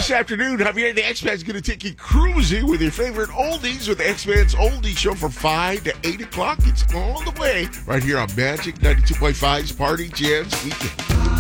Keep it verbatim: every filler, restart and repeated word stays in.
this afternoon, Javier the X-Man's going to take you cruising with your favorite oldies with the X-Man's Oldie Show from five to eight o'clock. It's all the way right here on Magic ninety-two point five's Party Jams Weekend.